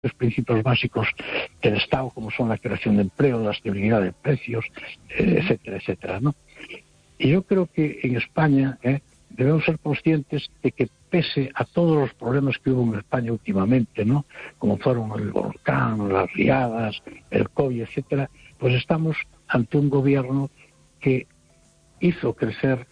los principios básicos del Estado, como son la creación de empleo, la estabilidad de precios, etcétera, etcétera, ¿no? Y yo creo que en España debemos ser conscientes de que pese a todos los problemas que hubo en España últimamente, ¿no?, como fueron el volcán, las riadas, el COVID, etcétera, pues estamos ante un gobierno que hizo crecer,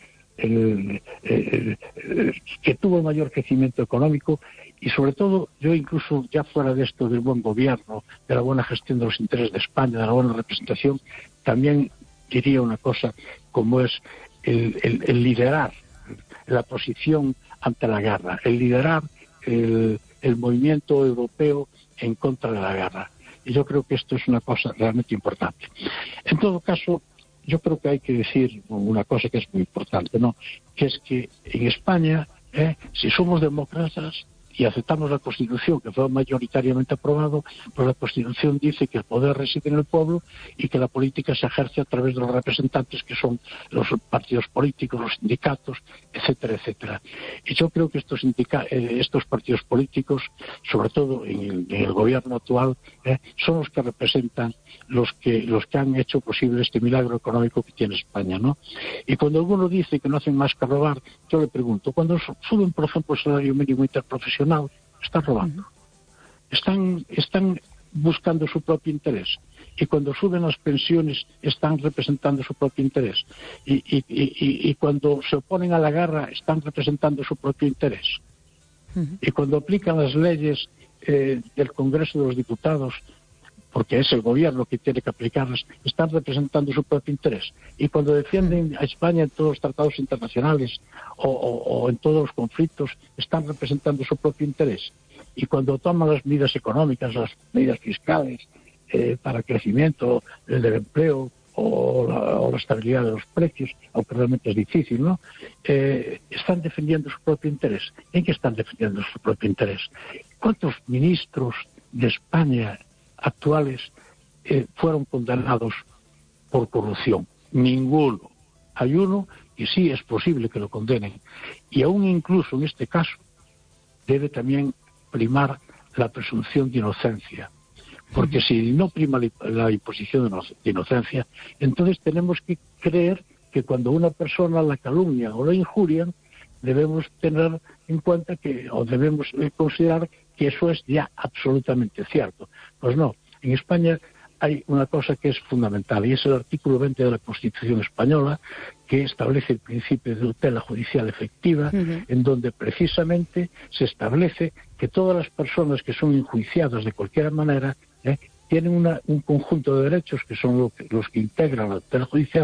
que tuvo el mayor crecimiento económico y sobre todo, yo incluso ya fuera de esto del buen gobierno, de la buena gestión de los intereses de España, de la buena representación, también diría una cosa como es el liderar la posición ante la guerra, el liderar el movimiento europeo en contra de la guerra. Y yo creo que esto es una cosa realmente importante. En todo caso, yo creo que hay que decir una cosa que es muy importante, ¿no?, que es que en España, si somos demócratas y aceptamos la Constitución, que fue mayoritariamente aprobado, pues la Constitución dice que el poder reside en el pueblo y que la política se ejerce a través de los representantes, que son los partidos políticos, los sindicatos, etcétera, etcétera. Y yo creo que estos partidos políticos, sobre todo en el gobierno actual, son los que representan, los que han hecho posible este milagro económico que tiene España, ¿no? Y cuando alguno dice que no hacen más que robar, yo le pregunto, cuando suben, por ejemplo, el salario mínimo interprofesional, están robando, están buscando su propio interés, y cuando suben las pensiones están representando su propio interés, y cuando se oponen a la guerra están representando su propio interés, y cuando aplican las leyes del Congreso de los Diputados, porque es el gobierno que tiene que aplicarlas, están representando su propio interés. Y cuando defienden a España en todos los tratados internacionales o en todos los conflictos, están representando su propio interés. Y cuando toman las medidas económicas, las medidas fiscales para el crecimiento del empleo o la estabilidad de los precios, aunque realmente es difícil, ¿no?, están defendiendo su propio interés. ¿En qué están defendiendo su propio interés? ¿Cuántos ministros de España actuales fueron condenados por corrupción? Ninguno. Hay uno y sí es posible que lo condenen. Y aún incluso en este caso debe también primar la presunción de inocencia. Porque si no prima la imposición de inocencia, entonces tenemos que creer que cuando una persona la calumnia o la injurian, debemos tener en cuenta o debemos considerar que eso es ya absolutamente cierto. Pues no, en España hay una cosa que es fundamental, y es el artículo 20 de la Constitución española, que establece el principio de tutela judicial efectiva, en donde precisamente se establece que todas las personas que son enjuiciadas de cualquier manera tienen un conjunto de derechos que son los que integran la tutela judicial,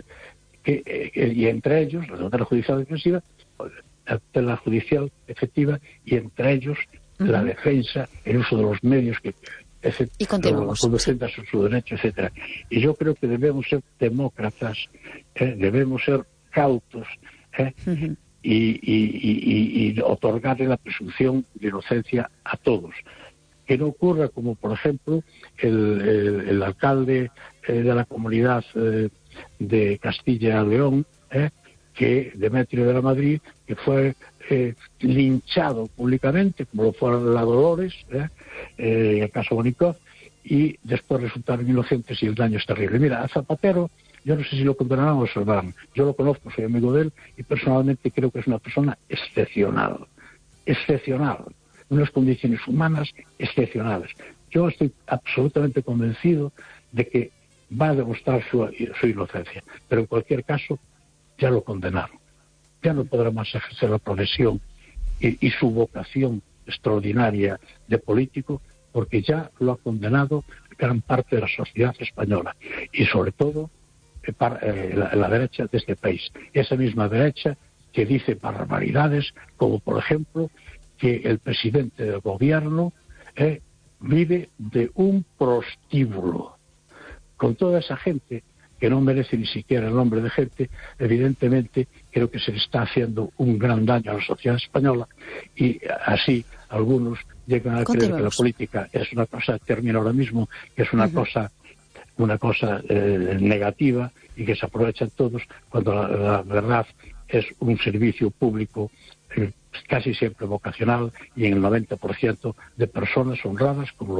y entre ellos la tutela judicial defensiva, la tutela judicial efectiva, y entre ellos la defensa, el uso de los medios que y continuamos, defendan su derecho, etcétera. Y yo creo que debemos ser demócratas, debemos ser cautos, y otorgarle la presunción de inocencia a todos. Que no ocurra como, por ejemplo, el alcalde de la comunidad de Castilla y León, que Demetrio de la Madrid, que fue linchado públicamente, como lo fueron la Dolores, el caso Bonicov, y después resultaron inocentes y el daño es terrible. Mira, a Zapatero, yo no sé si lo condenarán o lo salvarán. Yo lo conozco, soy amigo de él, y personalmente creo que es una persona excepcional, unas condiciones humanas excepcionales. Yo estoy absolutamente convencido de que va a demostrar su inocencia, pero en cualquier caso ya lo condenaron. Ya no podrá más ejercer la profesión y su vocación extraordinaria de político, porque ya lo ha condenado gran parte de la sociedad española y sobre todo la derecha de este país. Esa misma derecha que dice barbaridades como, por ejemplo, que el presidente del gobierno vive de un prostíbulo. Con toda esa gente que no merece ni siquiera el nombre de gente, evidentemente creo que se le está haciendo un gran daño a la sociedad española, y así algunos llegan a creer que la política es una cosa, termino ahora mismo, que es una cosa negativa y que se aprovechan todos, cuando la verdad es un servicio público casi siempre vocacional y en el 90% de personas honradas, como